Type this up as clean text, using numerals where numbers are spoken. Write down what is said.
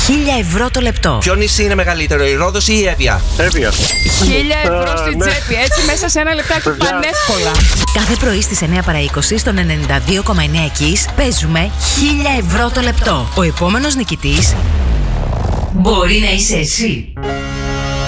1.000 ευρώ το λεπτό. Ποιο νησί είναι μεγαλύτερο, η Ρόδος ή η Εύβοια? Εύβοια. 1.000 ευρώ στην τσέπη, έτσι μέσα σε ένα λεπτάκι πανεύκολα. Κάθε πρωί στις 9 παρά 20 στο 92,9 Kiss παίζουμε 1.000 ευρώ το λεπτό. Ο επόμενος νικητής μπορεί να είσαι εσύ.